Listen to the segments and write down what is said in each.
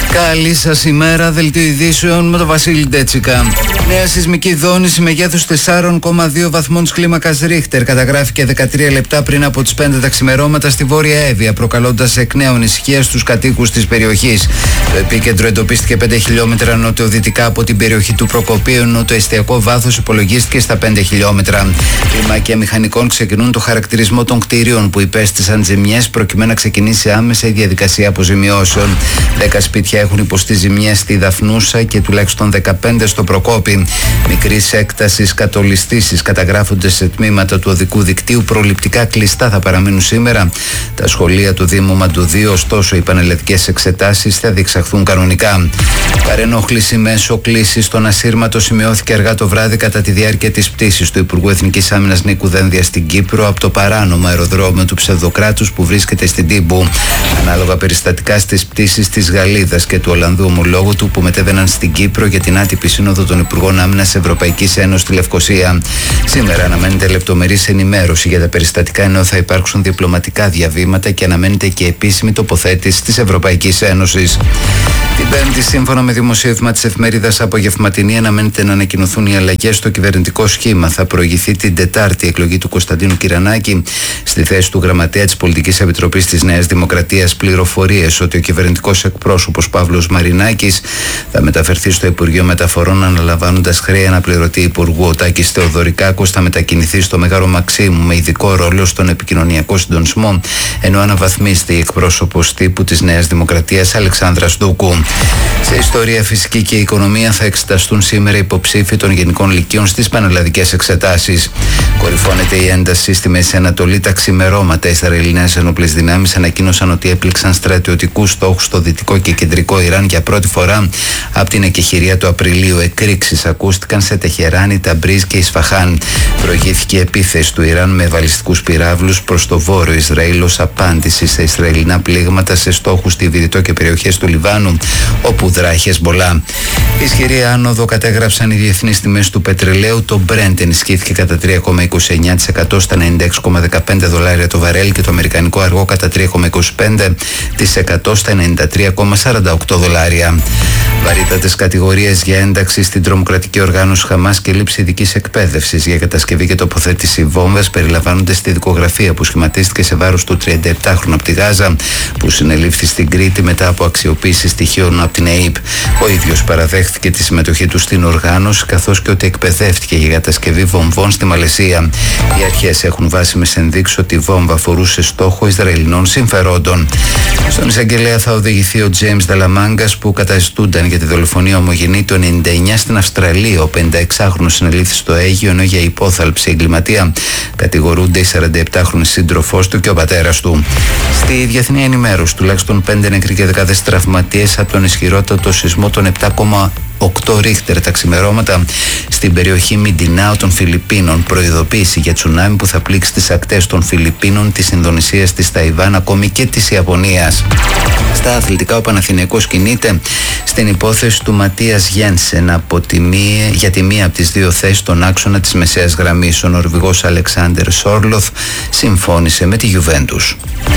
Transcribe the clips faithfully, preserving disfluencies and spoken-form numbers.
Καλή σας ημέρα, δελτίο ειδήσεων με τον Βασίλη Ντέτσικα. Νέα σεισμική δόνηση μεγέθους τέσσερα κόμμα δύο βαθμών της κλίμακας Ρίχτερ καταγράφηκε δεκατρία λεπτά πριν από τις πέντε τα ξημερώματα στη Βόρεια Εύβοια, προκαλώντας εκ νέου ανησυχία στους κατοίκους της περιοχής. Το επίκεντρο εντοπίστηκε πέντε χιλιόμετρα νοτιοδυτικά από την περιοχή του Προκοπίου, ενώ το εστιακό βάθος υπολογίστηκε στα πέντε χιλιόμετρα. Κλιμάκια μηχανικών ξεκινούν το χαρακτηρισμό των κτηρίων που υπέστησαν ζημιές, προκειμένου να ξεκινήσει άμεσα η διαδικασία αποζημιώσεων. Δέκα σπίτια έχουν υποστεί ζημιές στη Δαφνούσα και τουλάχιστον δεκαπέντε στο Προκόπη. Μικρής έκτασης κατολιστήσεις καταγράφονται σε τμήματα του οδικού δικτύου. Προληπτικά κλειστά θα παραμείνουν σήμερα τα σχολεία του Δήμου Μαντουδίου, ωστόσο οι πανελλαδικές εξετάσεις θα διεξαχθούν κανονικά. Παρενόχληση μέσω κλήσης στον Ασύρματο σημειώθηκε αργά το βράδυ κατά τη διάρκεια της πτήσης του Υπουργού Εθνικής Άμυνας Νίκου Δένδια στην Κύπρο από το παράνομο αεροδρόμιο του Ψευδοκράτους που βρίσκεται στην Τύμπου. Ανάλογα περιστατικά στις πτήσεις της Γαλλίδας και του Ολλανδού ομολόγου του που μετέβαιναν στην Κύπρο για την άτυπη σύνοδο των Υπουργών Άμυνας Ευρωπαϊκής Ένωσης στη Λευκοσία. Σήμερα αναμένεται λεπτομερής ενημέρωση για τα περιστατικά, ενώ θα υπάρξουν διπλωματικά διαβήματα και αναμένεται και επίσημη τοποθέτηση της Ευρωπαϊκής Ένωσης. Την Πέμπτη, σύμφωνα με δημοσίευμα της εφημερίδας Απογευματινή, αναμένεται να ανακοινωθούν οι αλλαγές στο κυβερνητικό σχήμα. Θα προηγηθεί την Τετάρτη η εκλογή του Κωνσταντίνου Κυρανάκη στη θέση του Γραμματέα της Πολιτικής Επιτροπής της Νέας Δημοκρατίας. Πληροφορίες ότι ο κυβερνητικός εκπρόσωπος Παύλος Μαρινάκης θα μεταφερθεί στο Υπουργείο Μεταφορών, αναλαμβάνοντας χρέη αναπληρωτή υπουργού. Ο Τάκης Θεοδωρικάκος θα μετακινηθεί στο Μέγαρο Μαξίμου με ειδικό ρόλο στον επικοινωνιακό συντονισμό, ενώ αναβαθμίζεται η εκπρόσωπος τύπου της Νέας Δημοκρατίας Αλεξάνδρα Στούκου. Σε ιστορία, φυσική και οικονομία θα εξεταστούν σήμερα υποψήφοι των γενικών λυκείων στις πανελλαδικές εξετάσεις. Κορυφώνεται η ένταση στη Μέση Ανατολή. Τα ξημερώματα, οι Ισραηλινές ενόπλες δυνάμεις ανακοίνωσαν ότι έπληξαν στρατιωτικούς στόχους στο δυτικό και κεντρικό Ιράν για πρώτη φορά από την εκεχηρία του Απριλίου. Εκρήξεις ακούστηκαν σε Τεχεράνη, Ταμπρίζ και Ισφαχάν. Προηγήθηκε επίθεση του Ιράν με βαλιστικούς πυράβλους προς το βόρειο Ισραήλ ως απάντηση σε Ισραηλινά πλήγματα σε στόχους στη Βηρητό και περιοχές του Λιβάνου, όπου δρά Χεσμπολά. Ισχυρή άνοδο κατέγραψαν οι διεθνείς τιμές του πετρελαίου. Το Brent ενισχύθηκε κατά τρία κόμμα είκοσι εννέα τοις εκατό στα ενενήντα έξι κόμμα δεκαπέντε δολάρια το βαρέλ και το αμερικανικό αργό κατά τρία κόμμα είκοσι πέντε τοις εκατό στα ενενήντα τρία κόμμα σαράντα οκτώ δολάρια. Βαρύτατες κατηγορίες για ένταξη στην τρομοκρατική οργάνωση Χαμάς και λήψη ειδικής εκπαίδευσης για κατασκευή και τοποθέτηση βόμβας περιλαμβάνονται στη δικογραφία που σχηματίστηκε σε βάρος του τριανταεπτάχρονου από τη Γάζα, που συνελήφθη στην Κρήτη μετά από αξιοποίηση στοιχείων από την ΕΕΠ. Ο ίδιος παραδέχθηκε τη συμμετοχή του στην οργάνωση, καθώς και ότι εκπαιδεύτηκε για κατασκευή βομβών στη Μαλαισία. Οι αρχές έχουν βάσιμες ενδείξεις ότι η βόμβα αφορούσε στόχο Ισραηλινών συμφερόντων. Στον εισαγγελέα θα οδηγηθεί ο Τζέιμς Δαλαμάγκας, που καταζητούνταν για τη δολοφονία ομογενή του ενενήντα εννέα στην Αυστραλία. Ο πενηνταεξάχρονος συνελήφθη στο Αίγυο, ενώ για υπόθαλψη εγκληματία κατηγορούνται η σαρανταεπτάχρονη σύντροφός του και ο πατέρας του. Στη διεθνή ενημέρωση, τουλάχιστον πέντε νεκροί και δεκάδες τραυματίες από τον ισχυρότατο σεισμό των επτά κόμμα οκτώ Ρίχτερ τα ξημερώματα στην περιοχή Μιντινάου των Φιλιππίνων. Προειδοποίηση για τσουνάμι που θα πλήξει τις ακτές των Φιλιππίνων, της Ινδονησίας, της Ταϊβάν, ακόμη και της Ιαπωνίας. Στα αθλητικά, ο Παναθηναϊκός κινείται στην υπόθεση του Ματίας Γένσεν από τη μία, για τη μία από τις δύο θέσεις στον άξονα της μεσαίας γραμμής. Ο Νορβηγός Αλεξάντερ Σόρλοθ συμφώνησε με τη Γιουβέντους.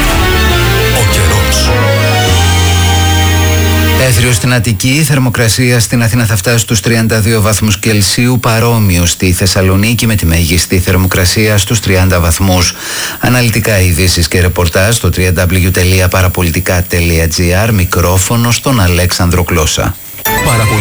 Ο καιρός. Έθριο στην Αττική, η θερμοκρασία στην Αθήνα θα φτάσει στους τριάντα δύο βαθμούς Κελσίου, παρόμοιο στη Θεσσαλονίκη με τη μέγιστη θερμοκρασία στους τριάντα βαθμούς. Αναλυτικά ειδήσεις και ρεπορτάζ στο double-u double-u double-u τελεία παραπολιτικά τελεία τζι άρ. Μικρόφωνο στον Αλέξανδρο Κλώσσα.